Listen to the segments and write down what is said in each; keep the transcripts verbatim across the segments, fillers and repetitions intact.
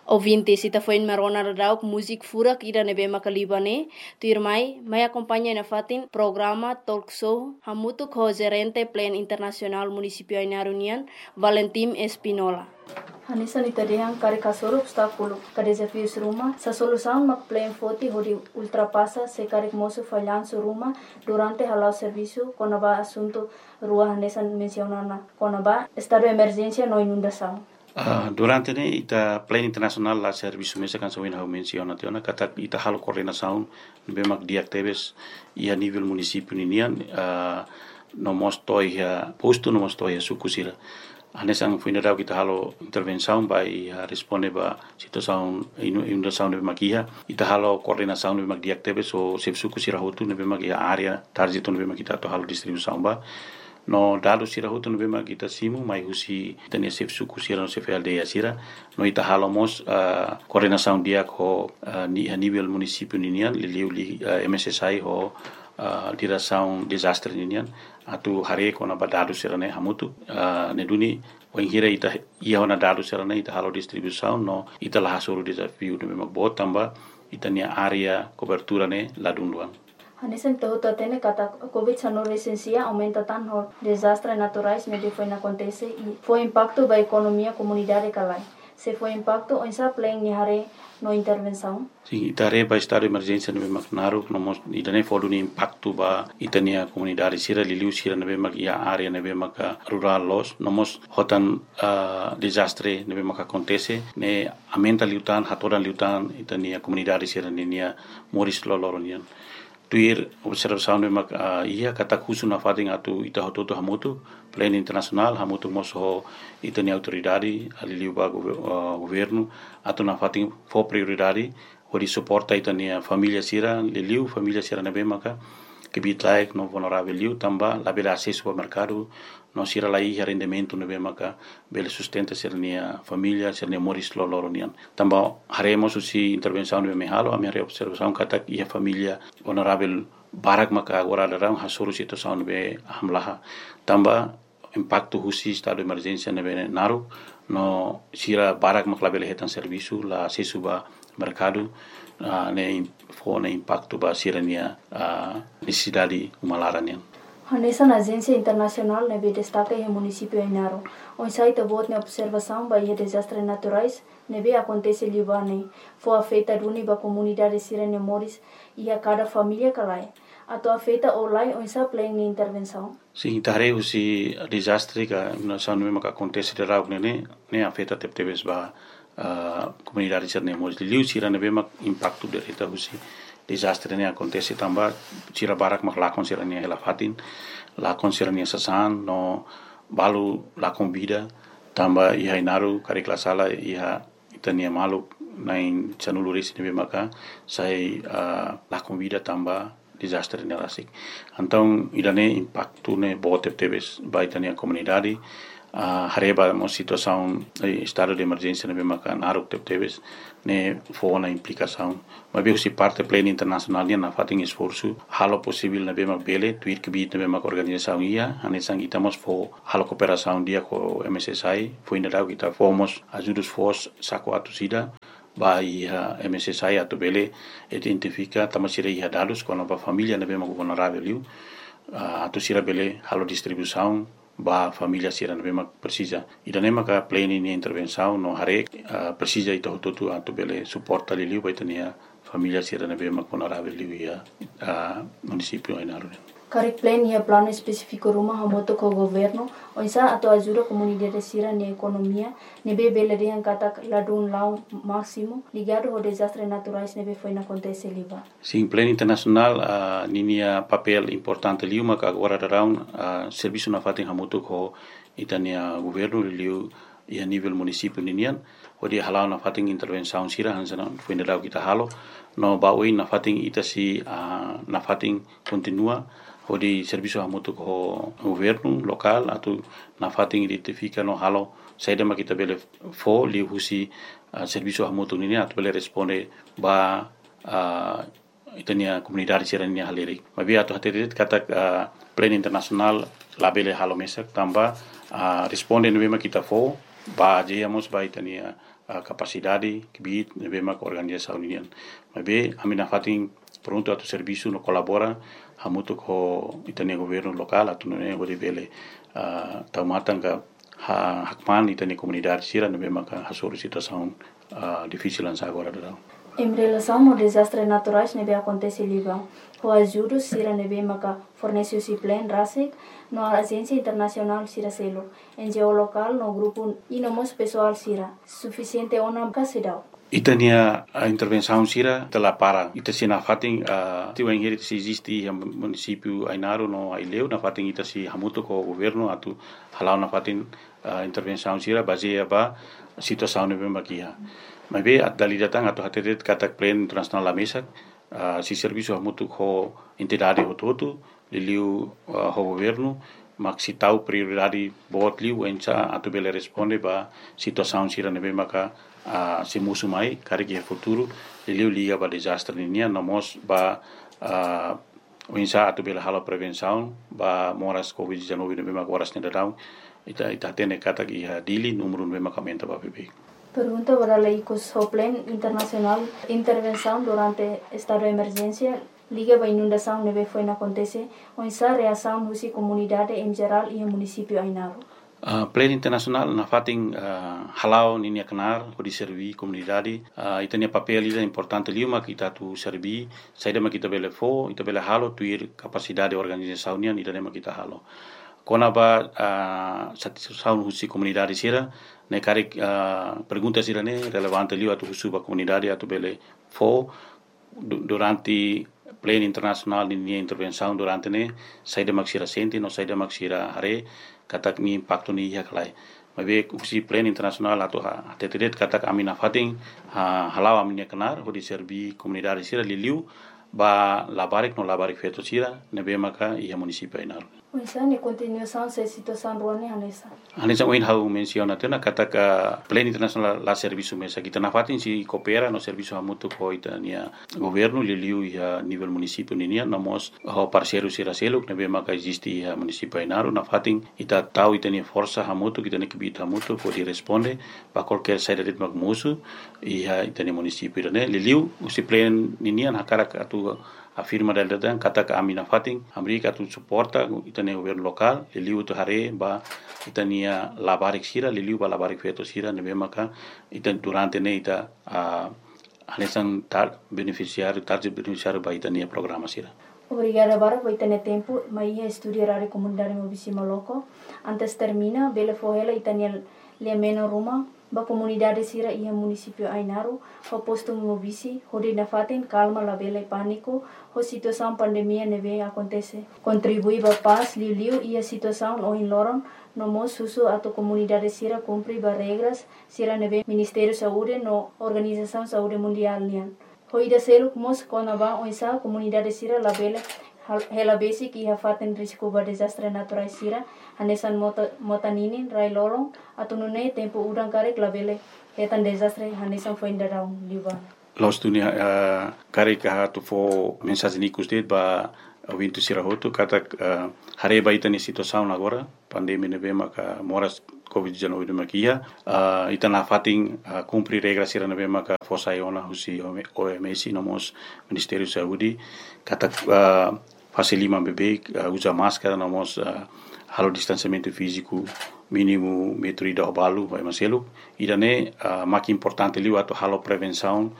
Ouvintes, ita foi marona radau música fura kira nebe makalibane, tu irmai, mai acompanha na fatin programa talk show hamutu ko gerente plan internacional municipio Ainaro União, Valentim Espinola. Hanisa ni tadiang kari kasoro obstáculo, ka desafios ruma, sa solução mak plan foti hodi ultrapassa se kari moço falhanço ruma durante halau serviço konaba assunto rua hanesa mencionana konaba estado de emergência no inundação. Uh, durante ne ita plan internacional la serviço mesa kan sawin hau menciona tiona kata ita halo coordenação bemak diactebes ia nível município ninian uh, no mosto ia posto no mosto ia sukusira anesang funerau kita halo intervenção vai responde ba situação inundação de makia ita halo coordenação de bemak diactebes o sep sukusira hotu ne bemak ia area target no bemak kita to halo distribuição ba no dado sira hutu no bema kita simu mai husi tania sef suku sira no sef aldeia sira no ita halomos uh, coordenação dia ko uh, ni a nível município ninian liliu li uh, M S S I ho uh, direção desastre ninian atu hare ko na badado sira ne hamutu uh, ne duni wengira ita ia na dado sira ne ita halo distribuição no ita la hasuru desafio no bema botamba ita nia area cobertura ne ladunduan. Hanesen tahu tatene kata COVID dezenove licencia aumenta tanto desastres naturais medio foi acontece e foi impacto da economia comunidade calai. Se foi impacto onsa plan ni hare no intervenção. Sim, itare ba estado de emergência no bemak naru no mos idane fodu ni impacto ba itania comunidade sira liliu sira no bemak ia area no bemak rural los no mos hotan uh, desastre no bemak acontece ne aumenta liutan hatoran liutan itania comunidade sira ninia moris loloronian. Tuir observação de mak uh, ia kata khusu na fating atu ita hototo hamutu plan internacional hamutu moso itani autoridade aliliu ba uh, governo atu na fating fo prioridade hori suporta itani família sira liliu família sira na bemaka que bitlaik no vulnerável liu tamba la bela acesso ao mercado no sira la ia rendimento no bemaka bela sustenta sernia família sernia moris loloronian tamba haremos usi intervenção no mehalo a minha observação kata ia família vulnerável barak maka agora darang hasuru situação no be hamlaha tamba impacto husi estado de emergência no be naru no sira barak makla bela hetan serviço la acesso ba mercado uh, ne fo ne impacto ba sirania uh, necessidade umalaranian. Hanesa na agência internacional ne be destaca e município Ainaro. On site bot ne observação ba e desastres naturais ne be acontece libane. Fo afeta duni ba comunidade sirene moris e a cada família calai. Ato afeta olai on sa plan ne intervenção. Sim, tare usi desastre ka na sanu me ka acontece de rau ne ne afeta teptebes ba Uh, comunidade sirne moris liu sira ne bema impacto de reta husi desastre ne acontece tamba sira barak mak lakon sira ne hela fatin lakon sira ne sasan no balu lakon vida tamba ia inaru kari klasala ia itania malu nain chanuluris ne bema ka sai uh, lakon vida tamba desastre ne rasik então idane impacto ne bote tebes baitania comunidade Uh, hareba mo situação eh, estado de emergência na bemaka naruk tebes ne fo na implicação mas bem se parte pleno internacional na fating esforço halo possível na bema bele tuir que bit na bema organização ia anesang itamos fo halo cooperação dia com M S S I foi ainda kita fomos ajudos fos saco atusida ba ia M S S I atu bele identifica tamasira ia dados com a família na bema vulnerável liu uh, atusira bele halo distribuição ba família sira na bema precisa ida nema ka plane ni intervenção no hare uh, precisa ito tutu atu bele suporta liu ba itania família sira na bema vulnerável liu ia uh, município Ainaro. Karik plan ia plano específico rumah hamoto ko governo onsa atau ajuda comunidade sira ni economia nebe bele yang kata ladun lau máximo ligado ao desastre naturais nebe foi na acontece liba. Sim, plano internacional uh, ninia papel importante liu maka agora darão uh, serviço na fatin hamoto ko itania governo liu ia nível município ninian odi halau na fatin intervenção sira hansana foi na kita halo no baoi na fatin itasi uh, na fatin continua odi serviço hamutu ko governo local atu na fating identifica no halo saida makita bele fo li husi uh, serviço hamutu ni atu bele responde ba uh, itania comunidade serania haleri mabi atu haterit kata uh, plan international labele halo mesak tamba uh, responde no makita fo ba jeyamos ba itania uh, capacidade que bit nebe mak organização unian. Mas be amina fatin pronto atu serviço no colabora hamutu ko itania governo local atu ne gode bele uh, taumatanga ha hakman itania comunidade sira nebe mak hasuru situação uh, difícil agora do. Em relação aos desastres naturais que acontecem em Líbano, o ajuda Sira nebe maka fornece o plan RASIC no agência internacional Sira Selo, em geo local no grupo e no mos pessoal Sira, suficiente ona casidao. Itania a intervenção Sira telah para ita sina fating a tiu engeri se existe em município Ainaro no Aileu na fating ita si hamutu ko governo atu halau na fating a intervenção Sira baseia ba situação nebe makia. Mas be at dali datang atau hatetet katak plan internasional la mesa uh, si serviço hamutu ko entidade hototu liliu uh, ho governo mak si tau prioridade bot liu encha atu bele responde ba situação sira nebe maka uh, si musu mai kare ki futuro liliu liga ba desastre ninia nomos ba uh, encha atu bele halo prevenção ba moras covid dezenove nebe maka horas nedadau ita ita tene katak iha dili número nebe maka menta ba bebe. Pergunta para la I C O S, o Plan Internacional Intervenção durante estado de emergência, liga a inundação neve foi na acontece, onde a reação da comunidade em geral e o município Ainaro. Uh, Plan Internacional na fating uh, halau ninia kenar di servi comunidade uh, itania papel ida importante liuma kita tu servi saida ma kita bele fo ita bele halo tuir capacidade organização nia ida ma kita halo kona ba uh, satisfação husi comunidade sira ne kare uh, pergunta sira ne relevante liu atu husu ba comunidade atu bele fo durante Plan Internacional ninia intervenção durante ne saida maksira senti no saida maksira hare katak ni impacto ni ya kalai mabe usi Plan Internacional atau ha tetedet katak amina fating ha halau amina kenar ho di servi comunidade sira liliu ba labarik no labarik feto sira nebe maka ia municipio Ainaro. Unsa ne continuação se situação ruane hanesa. Hanesa oin hau menciona tena katak Plan Internacional la serviço mesa kita na fating si coopera no serviço hamutu ko itania governo liliu ia nível municipio ninia namos ho parceiro sira selo nebe maka existe ia municipio Ainaro na fating ita tau itania força hamutu kita ne kibita hamutu pode responde ba qualquer saída de magmusu ia itania municipio ne liliu usi plan ninia na karak atu afirma del datang kata ka amina fating Amerika tu suporta itania governo local liliu tu hare ba itania labarik sira liliu ba labarik feto sira nebe maka itan durante ne ita uh, anesan tar beneficiário target beneficiário ba itania programa sira. Obrigada para por ter tempo, mas ia estudar a comunidade mobisima loco. Antes termina, bele fohela itania le meno ruma ba comunidade sira ia municipio Ainaro, ho posto mobisi, ho de nafaten calma la bele pânico, ho situação pandemia neve acontece. Contribui ba paz liu liu ia situação o in loron, no mos susu ato comunidade sira cumpri ba regras sira neve Ministério Saúde no Organização Saúde Mundial nian. Ho ida seluk mos kona ba oisa comunidade sira la bele hela basic ia faten risco ba desastre natural sira hanesan mota motaninin rai lolong atau nune tempo udang karek labele hetan desastre hanesan foi ndarau liban los dunia uh, karek ha tu fo mensagem ni kustet ba wintu sira hotu kata uh, hare ba itani situação agora pandemia neve maka moras covid dezenove de makia uh, itana fating uh, cumprir regras sira neve maka fosa iona husi O M S nomos Ministério Saúde kata uh, fase lima bebê uh, usa máscara nomos uh, halo distanciamento físico mínimo metro e dau balu vai maselo idane uh, mak importante liu atau halo prevenção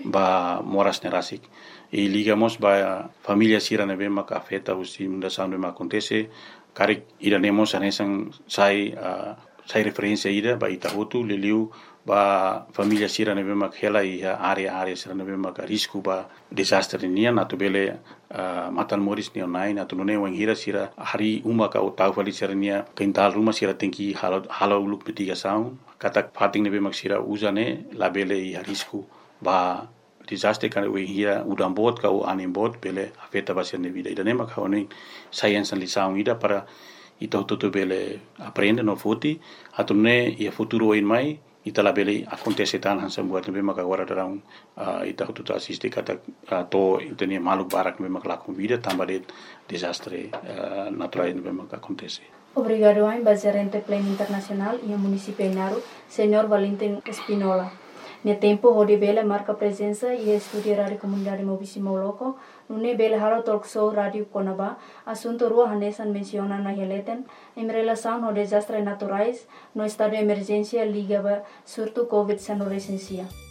ba moras nerasik e ligamos ba família sira neve maka afeta usi mundação neve acontece karik idanemos anesan sai uh, sai referência ida ba itahutu liliu ba família sira neve mak hela ia area area sira neve mak risco ba desastre nian atu bele uh, matan moris ni online atu none wang hira sira hari uma ka utau fali sira nia kental rumah sira tengki halo halo uluk mitigação katak fating neve mak sira usane la bele ia risco ba desastre kan we hira udam bot ka u anim bot bele afeta ba sira vida ida nema ka oni science and lição ida para ita toto bele aprende no futi atu ne ia futuro in mai ita la bele acontece tan hansa buat nebe maka agora darão uh, ita toto assiste kata uh, to itania maluk barak nebe maka la vida tamba de desastre uh, natural nebe maka acontece. Obrigado ao gerente Plan Internacional e ao município Inaru, senhor Valentim Espinola. No tempo, onde Bela marca presença e estuda a rádio comunidade Mobissimo Loco, no Bela Halo Talk Show Rádio Conaba, assunto rua Hanesan menciona na releten, em relação ao desastres naturais, no estado de emergência ligava surto Covid sem licencia.